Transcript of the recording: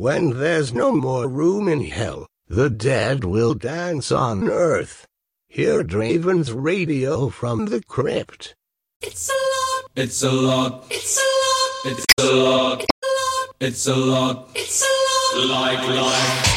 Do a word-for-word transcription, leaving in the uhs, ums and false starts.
When there's no more room in hell, the dead will dance on earth. Hear Draven's radio from the crypt. It's a lot. It's a lot. It's a lot. It's a lot. It's a lot. It's a lot. Like life.